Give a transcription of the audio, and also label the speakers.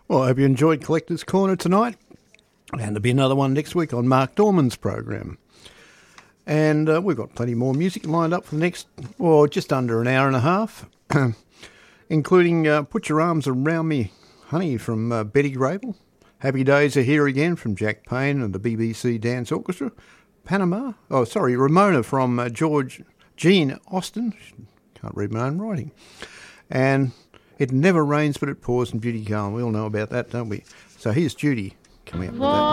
Speaker 1: Well, I hope you enjoyed Collector's Corner tonight. And there'll be another one next week on Mark Dorman's program. And we've got plenty more music lined up for the next, just under an hour and a half, including Put Your Arms Around Me, Honey from Betty Grable. Happy Days Are Here Again from Jack Payne and the BBC Dance Orchestra. Ramona from Gene Austin. Can't read my own writing. And It Never Rains But It Pours in Judy Garland. We all know about that, don't we? So here's Judy coming up with that.